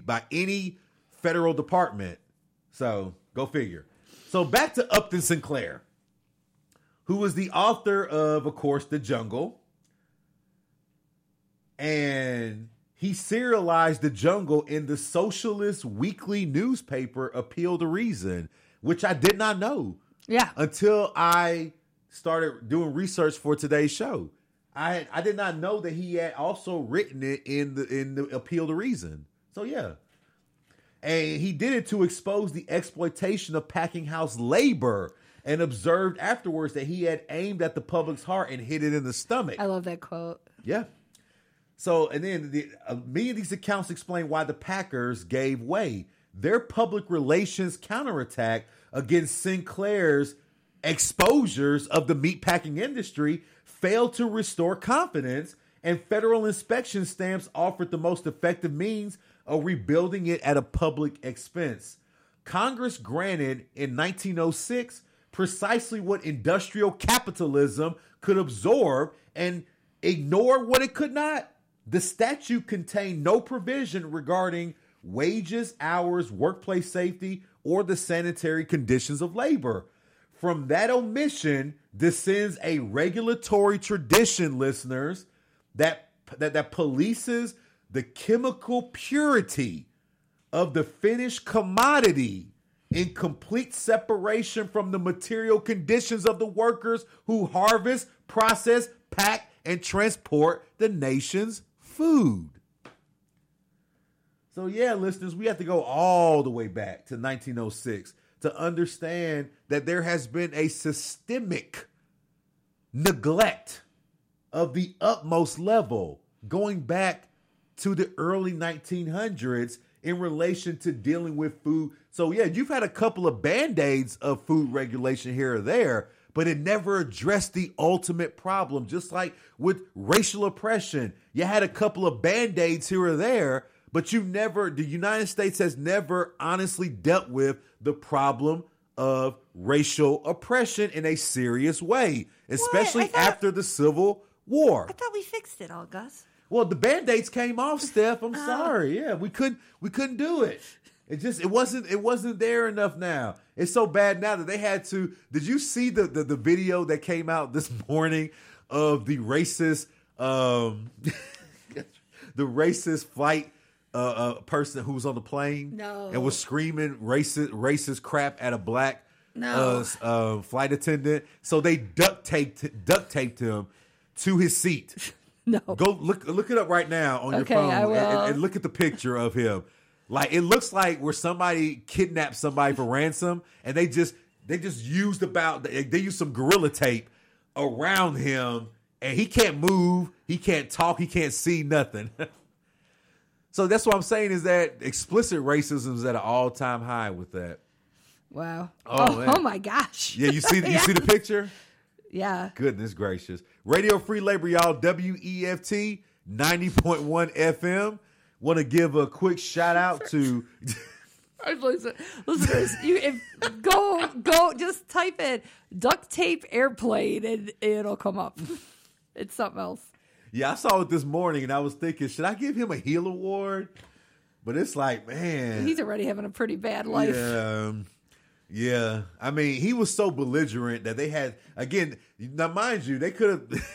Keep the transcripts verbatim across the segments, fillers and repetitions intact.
by any federal department. So go figure. So back to Upton Sinclair, who was the author of, of course, The Jungle. And he serialized The Jungle in the socialist weekly newspaper Appeal to Reason, which I did not know. Yeah. Until I started doing research for today's show. I I did not know that he had also written it in the in the Appeal to Reason. So yeah. And he did it to expose the exploitation of packing house labor, and observed afterwards that he had aimed at the public's heart and hit it in the stomach. I love that quote. Yeah. So, and then the, uh, many of these accounts explain why the Packers gave way. Their public relations counterattack against Sinclair's exposures of the meatpacking industry failed to restore confidence, and federal inspection stamps offered the most effective means of rebuilding it at a public expense. Congress granted in nineteen oh six precisely what industrial capitalism could absorb and ignore what it could not. The statute contained no provision regarding wages, hours, workplace safety, or the sanitary conditions of labor. From that omission descends a regulatory tradition, listeners, that, that, that polices the chemical purity of the finished commodity in complete separation from the material conditions of the workers who harvest, process, pack, and transport the nation's food. So yeah, listeners, we have to go all the way back to nineteen oh six to understand that there has been a systemic neglect of the utmost level going back to the early nineteen hundreds in relation to dealing with food. So yeah, you've had a couple of band-aids of food regulation here or there, but it never addressed the ultimate problem. Just like with racial oppression, you had a couple of band-aids here or there, but you never, the United States has never honestly dealt with the problem of racial oppression in a serious way, especially thought, after the Civil War. I thought we fixed it all, Gus. Well, the band-aids came off, Steph. I'm Oh. sorry. Yeah, we couldn't we couldn't do it. It just it wasn't it wasn't there enough now. It's so bad now that they had to. Did you see the the, the video that came out this morning of the racist um the racist flight uh, uh person who was on the plane? No. And was screaming racist racist crap at a black No. uh, uh, flight attendant. So they duct taped duct taped him to his seat. No. Go look look it up right now on Okay, your phone I will. and, and look at the picture of him. Like it looks like where somebody kidnapped somebody for ransom, and they just they just used about they, they used some gorilla tape around him, and he can't move, he can't talk, he can't see nothing. So that's what I'm saying is that explicit racism is at an all time high with that. Wow. Oh, Oh, man. oh my gosh. Yeah, you see you Yeah. see the picture? Yeah. Goodness gracious. Radio Free Labor, y'all. W E F T ninety point one F M. Want to give a quick shout out to... Listen, listeners, you if go go just type in duct tape airplane and it'll come up. It's something else. Yeah, I saw it this morning and I was thinking, should I give him a heel award? But it's like, man... He's already having a pretty bad life. Yeah, um, yeah. I mean, he was so belligerent that they had... Again, now mind you, they could have...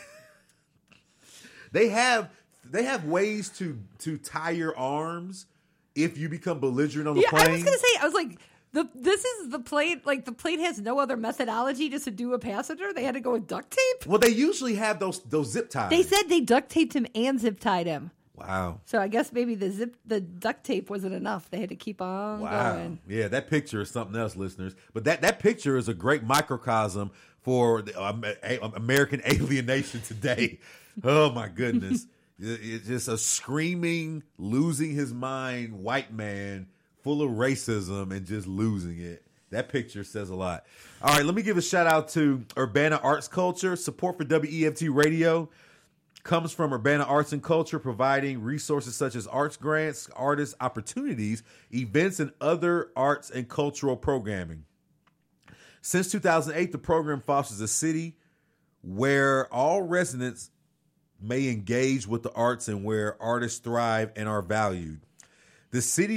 they have... They have ways to to tie your arms if you become belligerent on the Yeah, plane. I was gonna say, I was like, the this is the plane. Like the plane has no other methodology to subdue a passenger. They had to go with duct tape. Well, they usually have those those zip ties. They said they duct taped him and zip tied him. Wow. So I guess maybe the zip the duct tape wasn't enough. They had to keep on Wow. going. Yeah, that picture is something else, listeners. But that, that picture is a great microcosm for the, um, a, American alienation today. Oh, my goodness. It's just a screaming, losing his mind white man full of racism and just losing it. That picture says a lot. All right, let me give a shout out to Urbana Arts Culture. Support for W E F T Radio comes from Urbana Arts and Culture, providing resources such as arts grants, artist opportunities, events, and other arts and cultural programming. Since two thousand eight, the program fosters a city where all residents may engage with the arts and where artists thrive and are valued. The city